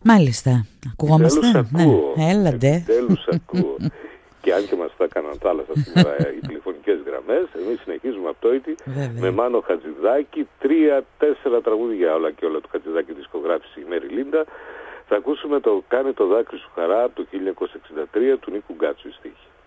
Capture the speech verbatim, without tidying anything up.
Μάλιστα. Ακουγόμαστε. Επιτέλους Ναι. ακούω. Έλαντε. Επιτέλους ακούω. Και αν και μας τα έκαναν θάλασσα σήμερα οι τηλεφωνικές γραμμές, εμείς συνεχίζουμε απτόητοι με Μάνο Χατζηδάκη, τρία τέσσερα τραγούδια όλα και όλα του Χατζηδάκη δισκογράφηση η Μέρη Λίντα. Θα ακούσουμε το «Κάνε το δάκρυ σου χαρά» από το χίλια εννιακόσια εξήντα τρία του Νίκου Γκάτσου η στίχη.